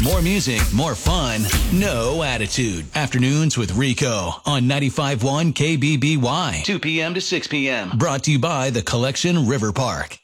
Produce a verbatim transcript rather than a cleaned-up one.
More music, more fun, no attitude. Afternoons with Rico on ninety-five point one K B B Y. two p.m. to six p.m. Brought to you by the Collection River Park.